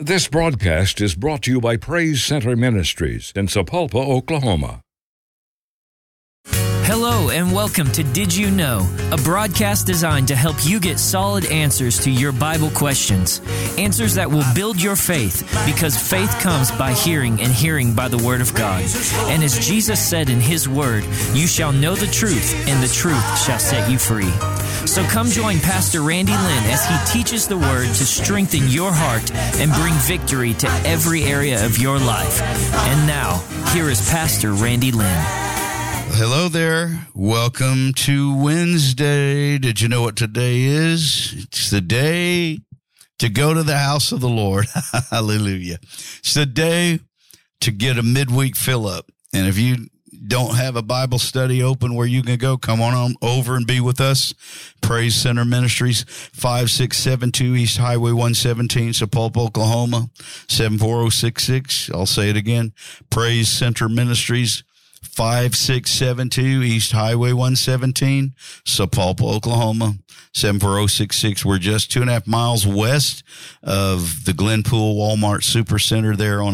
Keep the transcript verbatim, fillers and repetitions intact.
This broadcast is brought to you by Praise Center Ministries in Sapulpa, Oklahoma. Hello and welcome to Did You Know, a broadcast designed to help you get solid answers to your Bible questions. Answers that will build your faith, because faith comes by hearing and hearing by the Word of God. And as Jesus said in His Word, you shall know the truth, and the truth shall set you free. So come join Pastor Randy Lynn as he teaches the Word to strengthen your heart and bring victory to every area of your life. And now, here is Pastor Randy Lynn. Hello there. Welcome to Wednesday. Did you know what today is? It's the day to go to the house of the Lord. Hallelujah. It's the day to get a midweek fill up. And if you don't have a Bible study open where you can go, come on over and be with us. Praise Center Ministries, five six seven two East Highway one seventeen, Sapulpa, Oklahoma, seven four zero six six. I'll say it again. Praise Center Ministries, five six seven two East Highway one seventeen, Sapulpa, Oklahoma, seven four zero six six. We're just two and a half miles west of the Glenpool Walmart Supercenter there on